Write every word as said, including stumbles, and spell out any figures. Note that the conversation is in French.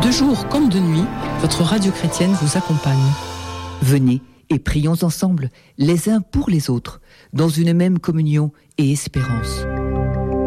De jour comme de nuit, votre radio chrétienne vous accompagne. Venez et prions ensemble, les uns pour les autres, dans une même communion et espérance.